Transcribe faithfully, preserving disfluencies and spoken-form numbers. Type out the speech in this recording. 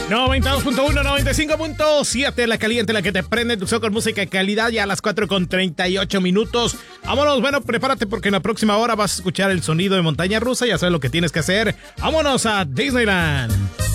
noventa y dos punto uno, noventa y cinco punto siete, la caliente, la que te prende tu show con música de calidad, ya a las cuatro con treinta y ocho minutos. Vámonos, bueno, prepárate porque en la próxima hora vas a escuchar el sonido de montaña rusa, ya sabes lo que tienes que hacer. Vámonos a Disneyland.